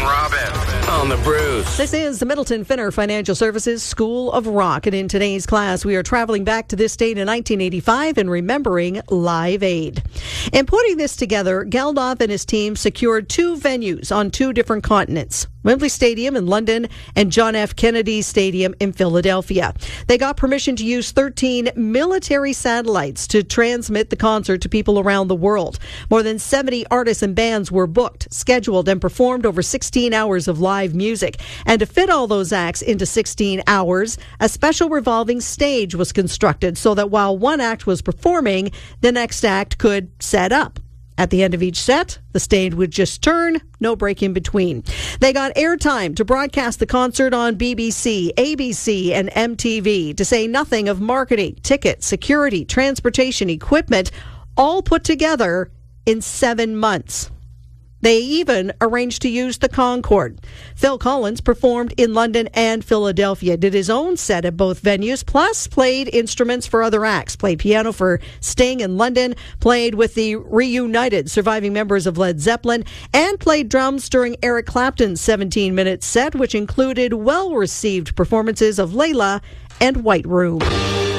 Robin on the Bruce. This is the Middleton Finner Financial Services School of Rock. And in today's class, we are traveling back to this date in 1985 and remembering Live Aid. In putting this together, Geldof and his team secured two venues on two different continents. Wembley Stadium in London and John F. Kennedy Stadium in Philadelphia. They got permission to use 13 military satellites to transmit the concert to people around the world. More than 70 artists and bands were booked, scheduled, and performed over 16 hours of live music. And to fit all those acts into 16 hours, a special revolving stage was constructed so that while one act was performing, the next act could set up. At the end of each set, the stage would just turn, no break in between. They got airtime to broadcast the concert on BBC, ABC, and MTV, to say nothing of marketing, tickets, security, transportation, equipment, all put together in 7 months. They even arranged to use the Concorde. Phil Collins performed in London and Philadelphia, did his own set at both venues, plus played instruments for other acts, played piano for Sting in London, played with the reunited surviving members of Led Zeppelin, and played drums during Eric Clapton's 17-minute set, which included well-received performances of Layla and White Room.